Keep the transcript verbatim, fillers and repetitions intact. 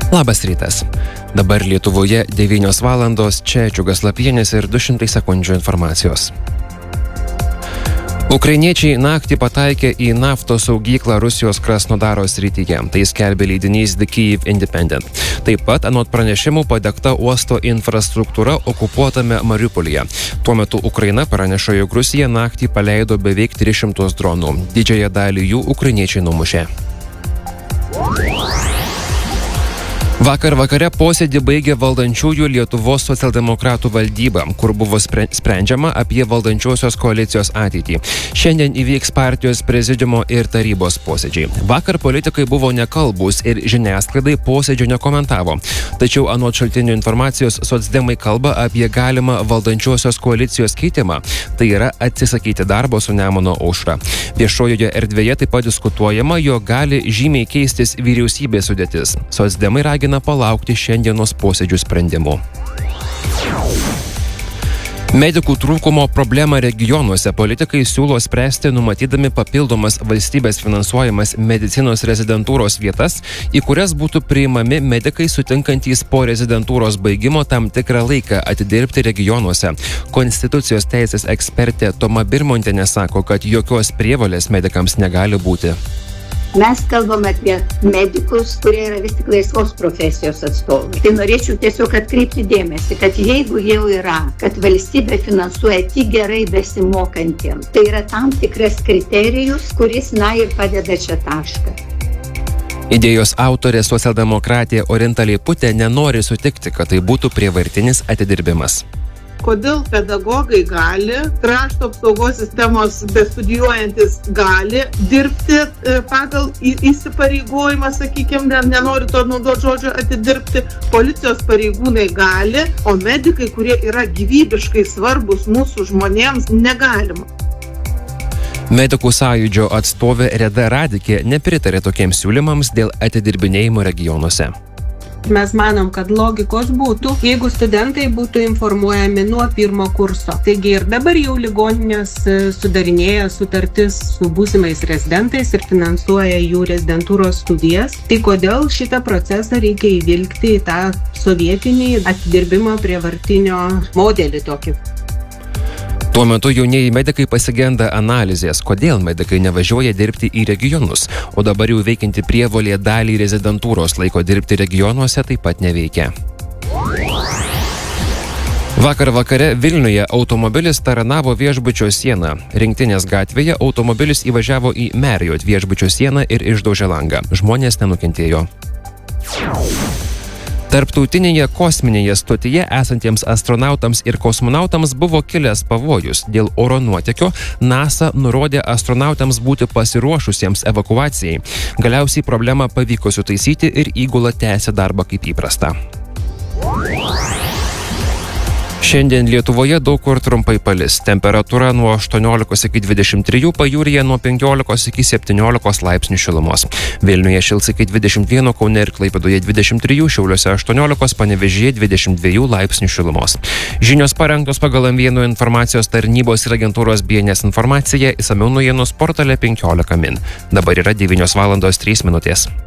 Labas rytas. Dabar Lietuvoje devynios valandos, čia Džiugas Lapienis ir du šimtai sekundžių informacijos. Ukrainiečiai naktį pataikė į naftos saugyklą Rusijos Krasnodaro srityje. Tai skelbė leidinys The Kyiv Independent. Taip pat, anot pranešimų, padegta uosto infrastruktūra okupuotame Mariupolyje. Tuo metu Ukraina praneša, jog Rusija naktį paleido beveik tris šimtus dronų. Didžiąją dalį jų ukrainiečiai numušė. Vakar vakare posėdį baigė valdančiųjų Lietuvos socialdemokratų valdyba, kur buvo sprendžiama apie valdančiosios koalicijos ateitį. Šiandien įvyks partijos prezidiumo ir tarybos posėdžiai. Vakar politikai buvo nekalbūs ir žiniasklaidai posėdžio nekomentavo. Tačiau anot šaltinių informacijos socdemai kalba apie galimą valdančiosios koalicijos keitimą. Tai yra atsisakyti darbo su Nemuno aušra. Viešojoje erdvėje taip pat diskutuojama, jog gali žymiai keistis vyriausybės sudėtis. Socdemai ragina palaukti šiandienos posėdžių sprendimų. Medikų trūkumo problemą regionuose politikai siūlo spręsti numatydami papildomas valstybės finansuojamas medicinos rezidentūros vietas, į kurias būtų priimami medikai sutinkantys po rezidentūros baigimo tam tikrą laiką atidirbti regionuose. Konstitucijos teisės ekspertė Toma Birmontienė sako, kad jokios prievolės medikams negali būti. Mes kalbame apie medikus, kurie yra vis tik laisvos profesijos atstovai. Tai norėčiau tiesiog atkreipti dėmesį, kad jeigu jau yra, kad valstybė finansuoja tik gerai besimokantiems, tai yra tam tikras kriterijus, kuris, na, ir padeda čia tašką. Idėjos autorė socialdemokratė Orinta Leiputė nenori sutikti, kad tai būtų prievartinis atidirbimas. Kodėl pedagogai gali, krašto apsaugos sistemos bestudijuojantis gali dirbti pagal įsipareigojimą, sakykime, nenori to naudoti žodžio atidirbti, policijos pareigūnai gali, o medikai, kurie yra gyvybiškai svarbus mūsų žmonėms, negalima. Medikų sąjūdžio atstovė Reda Radikė nepritarė tokiems siūlymams dėl atidirbinėjimo regionuose. Mes manom, kad logikos būtų, jeigu studentai būtų informuojami nuo pirmo kurso. Taigi ir dabar jau ligoninės sudarinėja sutartis su būsimais rezidentais ir finansuoja jų rezidentūros studijas. Tai kodėl šitą procesą reikia įvilkti į tą sovietinį atidirbimo prievartinio modelį tokį? Tuo metu jaunieji medikai pasigenda analizės, kodėl medikai nevažiuoja dirbti į regionus, o dabar jau veikianti prievolė dalį rezidentūros laiko dirbti regionuose taip pat neveikia. Vakar vakare Vilniuje automobilis taranavo viešbučio sieną. Rinktinės gatvėje automobilis įvažiavo į Marriott viešbučio sieną ir išdaužė langą. Žmonės nenukentėjo. Tarptautinėje kosminėje stotyje esantiems astronautams ir kosmonautams buvo kilęs pavojus. Dėl oro nuotėkio NASA nurodė astronautams būti pasiruošusiems evakuacijai. Galiausiai problemą pavyko sutaisyti ir įgula tęsė darbą kaip įprasta. Šiandien Lietuvoje daug kur trumpai palis. Temperatūra nuo aštuoniolikos iki dvidešimt trijų, pajūryje nuo penkiolikos iki septyniolikos laipsnių šilumos. Vilniuje šils iki dvidešimt vieno, Kaune ir Klaipėdoje dvidešimt trijų, Šiauliuose aštuoniolikos, Panevėžyje dvidešimt dviejų laipsnių šilumos. Žinios parengtos pagal M vienas informacijos tarnybos ir agentūros B N S informaciją, išsamiau naujienų portale penkiolika min. Dabar yra devynios valandos trys minutės.